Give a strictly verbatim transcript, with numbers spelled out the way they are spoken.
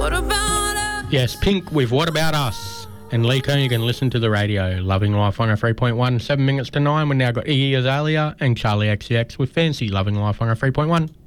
Yes, Pink with What About Us. And Lee Coon, you can listen to the radio. Loving Life on a three point one, seven minutes to nine. We've now got Iggy Azalea and Charlie X C X with Fancy. Loving Life on a three point one.